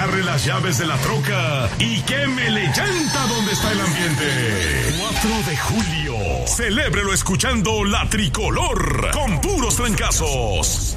agarre las llaves de la troca y quémele llanta donde está el ambiente. 4 de julio, celébrelo escuchando La Tricolor con puros trancazos.